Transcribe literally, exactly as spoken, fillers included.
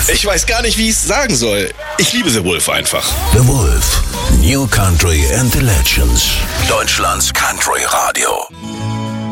Ich weiß gar nicht, wie ich es sagen soll. Ich liebe The Wolf einfach. The Wolf. New Country and the Legends. Deutschlands Country Radio.